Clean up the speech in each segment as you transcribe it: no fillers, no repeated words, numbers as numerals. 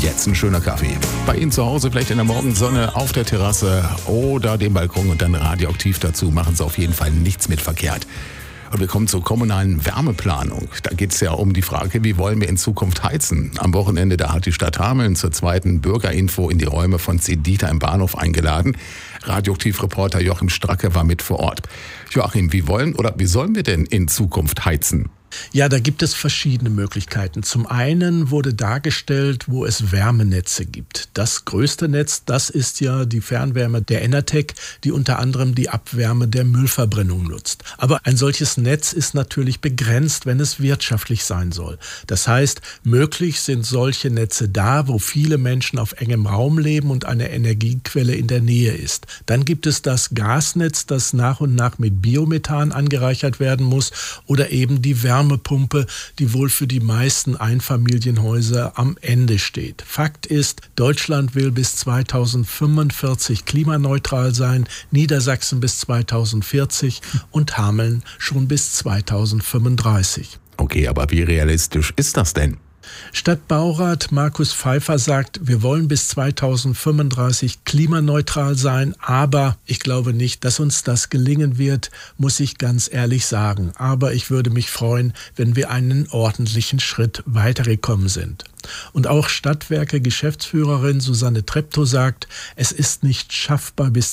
jetzt ein schöner Kaffee. Bei Ihnen zu Hause vielleicht in der Morgensonne, auf der Terrasse oder dem Balkon und dann radioaktiv dazu. Machen Sie auf jeden Fall nichts mit verkehrt. Und wir kommen zur kommunalen Wärmeplanung. Da geht es ja um die Frage, wie wollen wir in Zukunft heizen? Am Wochenende, da hat die Stadt Hameln zur zweiten Bürgerinfo in die Räume von Cedita im Bahnhof eingeladen. Radioaktivreporter Joachim Stracke war mit vor Ort. Joachim, wie sollen wir denn in Zukunft heizen? Ja, da gibt es verschiedene Möglichkeiten. Zum einen wurde dargestellt, wo es Wärmenetze gibt. Das größte Netz, das ist ja die Fernwärme der Enertec, die unter anderem die Abwärme der Müllverbrennung nutzt. Aber ein solches Netz ist natürlich begrenzt, wenn es wirtschaftlich sein soll. Das heißt, möglich sind solche Netze da, wo viele Menschen auf engem Raum leben und eine Energiequelle in der Nähe ist. Dann gibt es das Gasnetz, das nach und nach mit Biomethan angereichert werden muss, oder eben die Wärmepumpe, die wohl für die meisten Einfamilienhäuser am Ende steht. Fakt ist, Deutschland will bis 2045 klimaneutral sein, Niedersachsen bis 2040 und Hameln schon bis 2035. Okay, aber wie realistisch ist das denn? Stadtbaurat Markus Pfeiffer sagt, wir wollen bis 2035 klimaneutral sein, aber ich glaube nicht, dass uns das gelingen wird, muss ich ganz ehrlich sagen. Aber ich würde mich freuen, wenn wir einen ordentlichen Schritt weitergekommen sind. Und auch Stadtwerke-Geschäftsführerin Susanne Treptow sagt, es ist nicht schaffbar, bis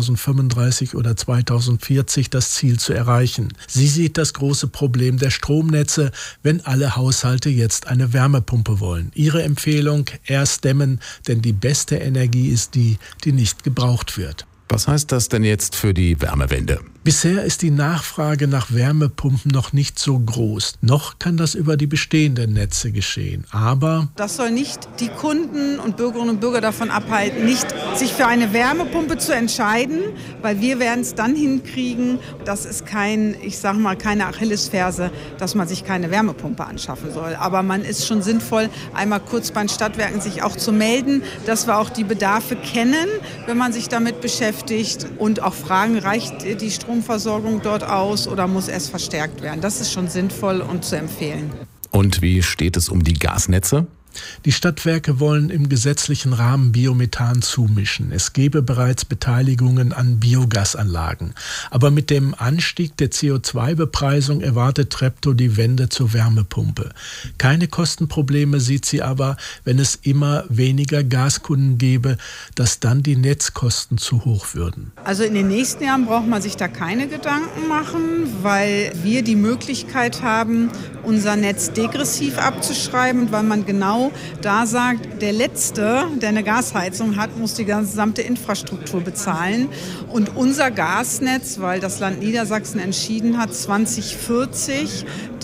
2035 oder 2040 das Ziel zu erreichen. Sie sieht das große Problem der Stromnetze, wenn alle Haushalte jetzt eine Wärmepumpe wollen. Ihre Empfehlung, erst dämmen, denn die beste Energie ist die, die nicht gebraucht wird. Was heißt das denn jetzt für die Wärmewende? Bisher ist die Nachfrage nach Wärmepumpen noch nicht so groß. Noch kann das über die bestehenden Netze geschehen. Aber das soll nicht die Kunden und Bürgerinnen und Bürger davon abhalten, nicht sich für eine Wärmepumpe zu entscheiden, weil wir werden es dann hinkriegen. Das ist keine Achillesferse, dass man sich keine Wärmepumpe anschaffen soll. Aber man ist schon sinnvoll, einmal kurz bei den Stadtwerken sich auch zu melden, dass wir auch die Bedarfe kennen, wenn man sich damit beschäftigt und auch fragen, reicht die Stromversorgung dort aus oder muss es verstärkt werden? Das ist schon sinnvoll und zu empfehlen. Und wie steht es um die Gasnetze? Die Stadtwerke wollen im gesetzlichen Rahmen Biomethan zumischen. Es gebe bereits Beteiligungen an Biogasanlagen. Aber mit dem Anstieg der CO2-Bepreisung erwartet Treptow die Wende zur Wärmepumpe. Keine Kostenprobleme sieht sie aber, wenn es immer weniger Gaskunden gäbe, dass dann die Netzkosten zu hoch würden. Also in den nächsten Jahren braucht man sich da keine Gedanken machen, weil wir die Möglichkeit haben, unser Netz degressiv abzuschreiben und weil man genau da sagt, der Letzte, der eine Gasheizung hat, muss die gesamte Infrastruktur bezahlen. Und unser Gasnetz, weil das Land Niedersachsen entschieden hat, 2040